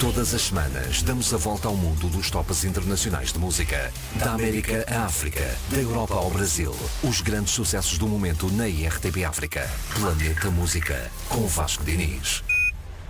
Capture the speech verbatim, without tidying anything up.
Todas as semanas damos a volta ao mundo dos tops internacionais de música. Da América à África, da Europa ao Brasil. Os grandes sucessos do momento na I R T P África. Planeta Música, com Vasco Diniz.